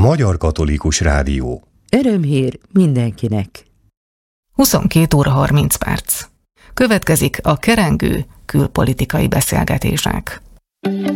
Magyar Katolikus Rádió. Örömhír mindenkinek. 22 óra 30 perc. Következik a kerengő külpolitikai beszélgetések.